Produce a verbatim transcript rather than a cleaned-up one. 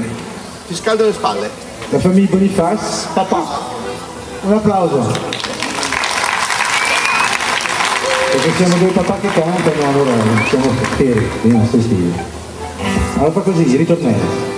Ti scaldo le spalle. La famiglia Boniface. Papà. Un applauso. Perché siamo due papà che cantano, allora siamo feri, i nostri stili. Allora fa così, ritornello.